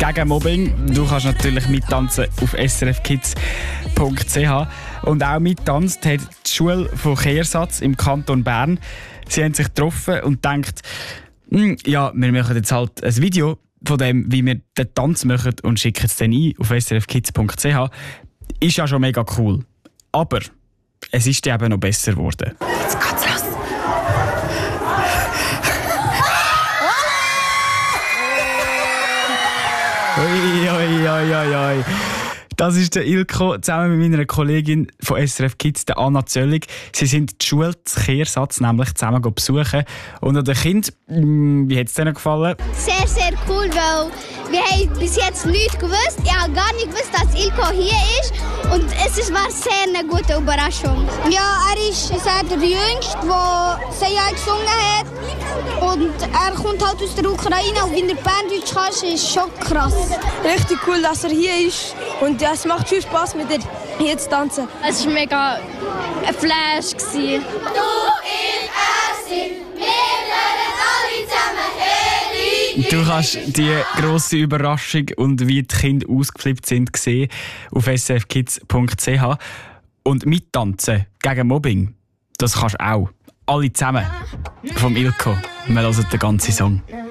gegen Mobbing. Du kannst natürlich mittanzen auf srfkids.ch. Und auch mittanzt hat die Schule von Kehrsatz im Kanton Bern. Sie haben sich getroffen und gedacht, ja, wir machen jetzt halt ein Video von dem, wie wir den Tanz machen und schicken es dann ein auf srfkids.ch. Ist ja schon mega cool. Aber es ist eben noch besser geworden. Jetzt geht's los. Oi. Das ist der Ilko zusammen mit meiner Kollegin von SRF Kids, der Anna Zöllig. Sie sind die Schule zu Kehrsatz nämlich zusammen besuchen. Und an den Kindern, wie hat es denen gefallen? Sehr, sehr cool, weil wir haben bis jetzt nichts gewusst. Ich habe gar nicht gewusst, dass Ilko hier ist. Und war sehr eine gute Überraschung. Ja, er ist der Jüngste, der Seja gesungen hat. Und er kommt halt aus der Ukraine. Und wenn er Berndeutsch kann, ist schon krass. Richtig cool, dass er hier ist. Und ja, es macht viel Spass, mit dir hier zu tanzen. Es war mega ein Flash. Du in Ersin, wir lernen alle zusammen. Du kannst die grosse Überraschung und wie die Kinder ausgeflippt sind sehen auf srfkids.ch. Und mittanzen gegen Mobbing, das kannst du auch. Alle zusammen. Vom Ilko. Wir hören den ganzen Song.